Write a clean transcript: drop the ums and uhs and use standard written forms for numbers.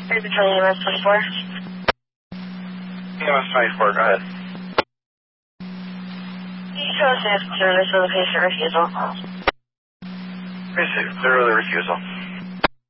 Are you patrolling EMS 24? EMS 24, go ahead. You show us if service or the patient refusal. Basic, zero the refusal.